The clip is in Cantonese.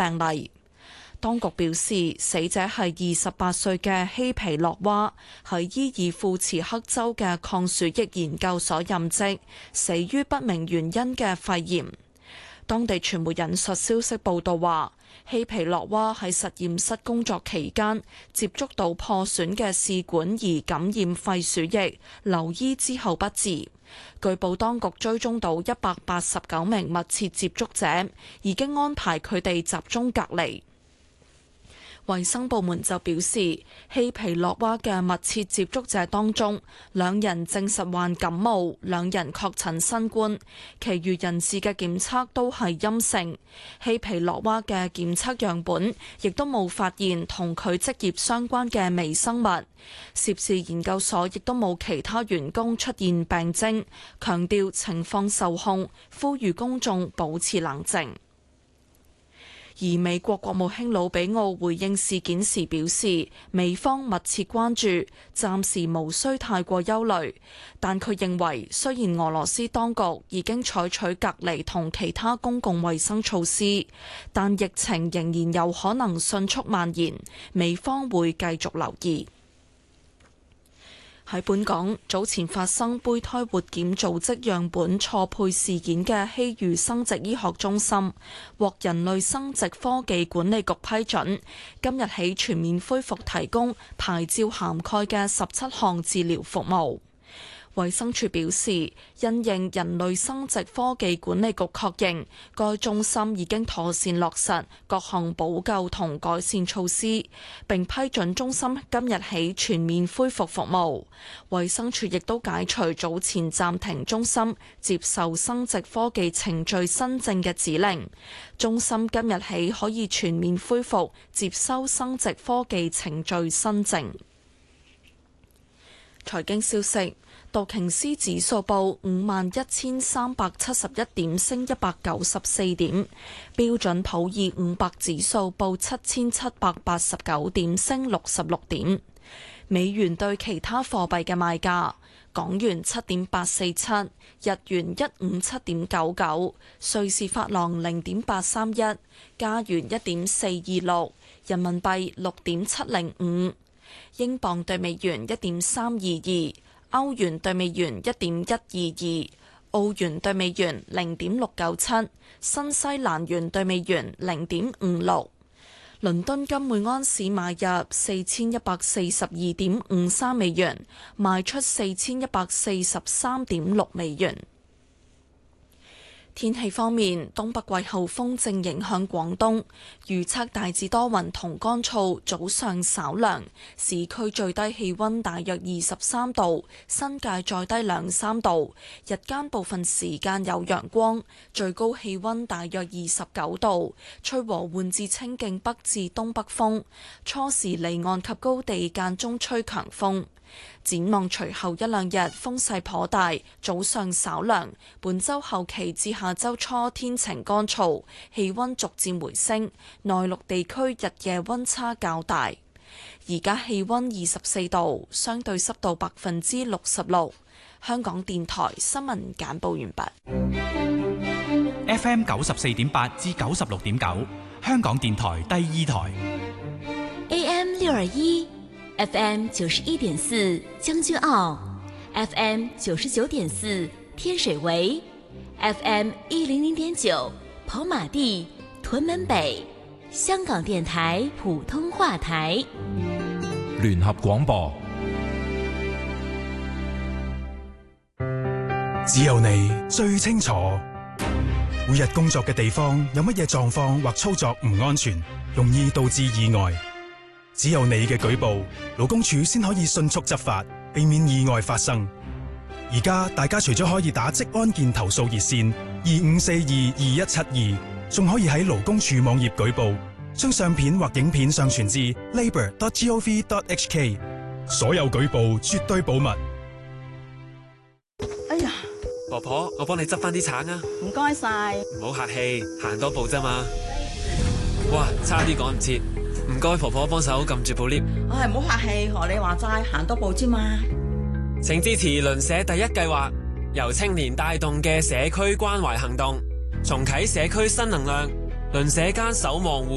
病例。當局表示，死者係28歲嘅希皮洛娃，喺伊爾庫茨克州嘅抗鼠疫研究所任職，死於不明原因嘅肺炎。當地傳媒引述消息報道話，希皮洛娃喺實驗室工作期間接觸到破損嘅試管而感染肺鼠疫，留醫之後不治。據報當局追蹤到189名密切接觸者，已經安排佢哋集中隔離。衛生部門就表示，希皮洛娃嘅密切接觸者當中，2人證實患感冒，2人確診新冠，其餘人士嘅檢測都係陰性。希皮洛娃嘅檢測樣本亦都冇發現同佢職業相關嘅微生物。涉事研究所亦都冇其他員工出現病徵，強調情況受控，呼籲公眾保持冷靜。而美國國務卿魯比奧回應事件時表示，美方密切關注，暫時無需太過憂慮。但佢認為，雖然俄羅斯當局已經採取隔離同其他公共衛生措施，但疫情仍然有可能迅速蔓延，美方會繼續留意。喺本港，早前發生胚胎活檢組織樣本錯配事件嘅希裕生殖醫學中心，獲人類生殖科技管理局批准，今日起全面恢復提供牌照涵蓋嘅17項治療服務。衛生署表示，因應人類生殖科技管理局確認，該中心已經妥善落實各項補救同改善措施，並批准中心今日起全面恢復服務。衛生署亦都解除早前暫停中心接受生殖科技程序新症嘅指令，中心今日起可以全面恢復接收生殖科技程序新症。財經消息。道瓊斯指數報51,371點，升194點；標準普爾500指數報7,789點，升66點。美元對其他貨幣嘅賣價：港元7.847，日元157.99，瑞士法郎0.831，加元1.426，人民幣6.705，英鎊對美元1.322。歐元對美元1.122，澳元對美元0.697，新西蘭元對美元0.56。倫敦金每安士買入4142.53美元，賣出4143.6美元。天氣方面，東北季候風正影響廣東，預測大致多雲同乾燥，早上稍涼，市區最低氣溫大約23度，新界再低2-3度，日間部分時間有陽光，最高氣溫大約29度，吹和緩至清勁北至東北風，初時離岸及高地間中吹強風。展望隨後一兩日風勢頗大，早上稍涼。本週後期至下週初天晴乾燥，氣溫逐漸回升。內陸地區日夜溫差較大。而家氣溫24度，相對濕度66%。香港電台新聞簡報完畢。 FM 94.8至96.9，香港電台第2台。 AM 621。FM 91.4將軍澳 ，FM 99.4天水圍 ，FM 100.9跑馬地屯門北，香港電台普通話台。 聯合廣播， 只有你最清楚，每日工作嘅地方有乜嘢狀況或操作唔安全，容易導致意外。只有你嘅舉報，勞工處先可以迅速執法，避免意外發生。而家大家除咗可以打職安健投訴熱線25422172，仲可以喺勞工處網頁舉報，將相片或影片上傳至 labour.gov.hk。所有舉報絕對保密。 哎呀， 婆婆，我幫你執翻啲橙啊！ 唔該晒。 唔好客氣，行多步啫嘛。哇，差啲趕唔切。唔該，婆婆幫手撳住部 lift。 唉，唔好客氣，學你話齋，行多步啫嘛。 請支持鄰舍第一計劃，由青年帶動嘅社區關懷行動，重啟社區新能量，鄰舍間守望互